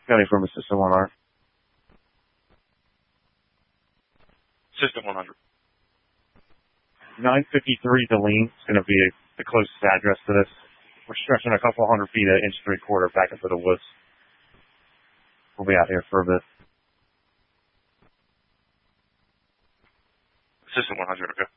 County from Assistant 100. Assistant 100. 953 Deline is going to be the closest address to this. We're stretching a couple hundred feet at inch 3/4 back into the woods. We'll be out here for a bit. Assistant 100, okay.